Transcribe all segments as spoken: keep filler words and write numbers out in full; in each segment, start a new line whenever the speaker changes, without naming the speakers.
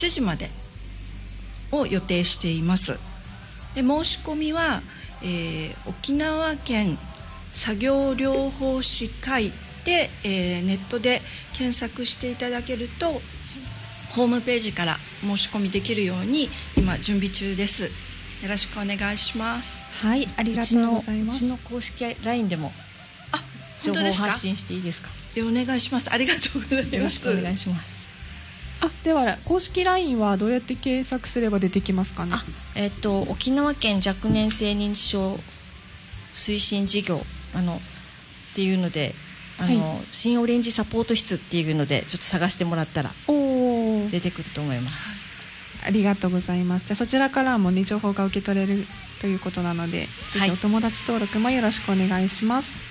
しちじまでを予定しています。で申し込みは、えー、沖縄県作業療法士会で、えー、ネットで検索していただけるとホームページから申し込みできるように今準備中です。よろしくお願いします。
はい、ありがとうございます。
うちの、うちの公式 ライン でも情報を発信していいですか？
お願いします。ありがとうございます。
よろしくお願いします。
あ、では公式 ライン はどうやって検索すれば出てきますかね？
あ、えっと沖縄県若年性認知症推進事業あのっていうのであの、はい、新オレンジサポート室っていうのでちょっと探してもらったら出てくると思います。
ありがとうございます。じゃあそちらからもね情報が受け取れるということなので、ぜひお友達登録もよろしくお願いします。はい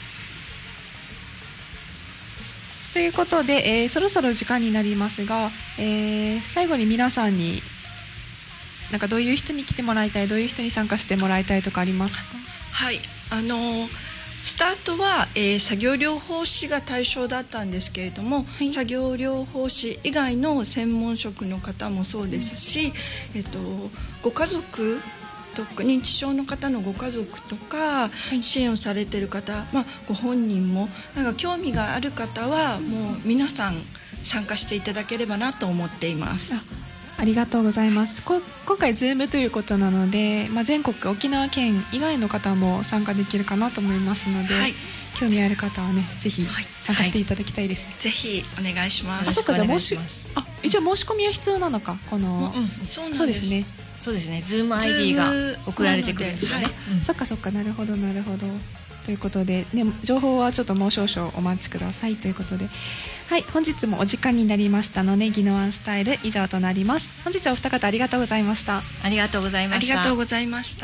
、ということで、えー、そろそろ時間になりますが、えー、最後に皆さんになんかどういう人に来てもらいたい、どういう人に参加してもらいたいとかありますか？
はい、あのースタートは、えー、作業療法士が対象だったんですけれども、はい、作業療法士以外の専門職の方もそうですし、うんえっと、ご家族と認知症の方のご家族とか、はい、支援をされている方、まあ、ご本人もなんか興味がある方はもう皆さん参加していただければなと思っています。
あありがとうございます。こ今回 Zoom ということなので、まあ、全国沖縄県以外の方も参加できるかなと思いますので、はい、興味ある方はねぜひ参加していただきたいですね。
はいはい、ぜひお願いします。
あ、そっか、じゃあ申しあ一応申し込みは必要なのかこの、
うん、そうなんです。
そうですね。
そうですね。Zoom アイディー が送られてくるんですよね。はい
うん、そっかそっか、なるほどなるほど。ということで、ね、情報はちょっともう少々お待ちくださいということで、はい、本日もお時間になりましたので、ギノワンスタイル以上となります。本日はお二方ありがとうございました。
ありがとうございました。
ありがとうございました。